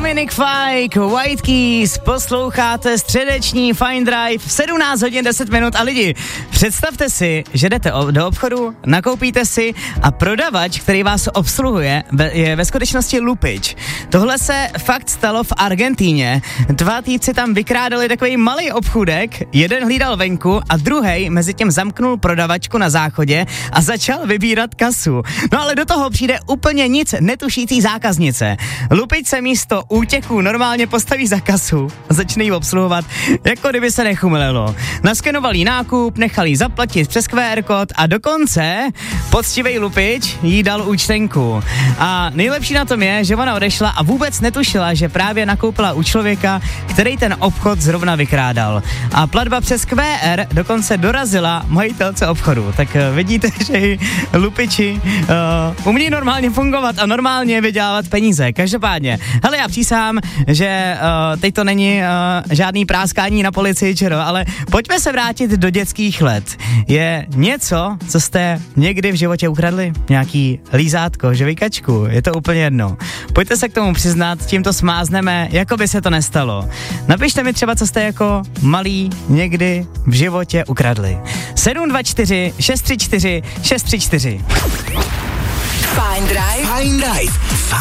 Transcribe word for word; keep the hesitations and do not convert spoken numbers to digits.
Dominic Fike, White Keys, posloucháte středeční Fine Drive v sedmnáct hodin deset minut a lidi, představte si, že jdete do obchodu, nakoupíte si a prodavač, který vás obsluhuje, je ve skutečnosti lupič. Tohle se fakt stalo v Argentíně. Dva týpci tam vykrádali takový malý obchůdek, jeden hlídal venku a druhej mezi tím zamknul prodavačku na záchodě a začal vybírat kasu. No ale do toho přijde úplně nic netušící zákaznice. Lupič se místo útěku normálně postaví za kasu a začne jí obsluhovat, jako kdyby se nechumelilo. Naskenoval jí nákup, nechal jí zaplatit přes Q R kód a dokonce poctivej lupič jí dal účtenku. A nejlepší na tom je, že ona odešla a vůbec netušila, že právě nakoupila u člověka, který ten obchod zrovna vykrádal. A platba přes Q R dokonce dorazila majitelce obchodu. Tak uh, vidíte, že i lupiči uh, umí normálně fungovat a normálně vydělávat peníze. Každopádně, hele, já přísahám, že uh, teď to není uh, žádný práskání na policii, čero, ale pojďme se vrátit do dětských let. Je něco, co jste někdy v životě ukradli? Nějaký lízátko, žvejkačku, je to úplně jedno. Pojďte se k tomu přiznat, tím to smázneme, jako by se to nestalo. Napište mi třeba, co jste jako malí někdy v životě ukradli. sedm dva čtyři šest tři čtyři šest tři čtyři. Fine Drive. Fine Drive.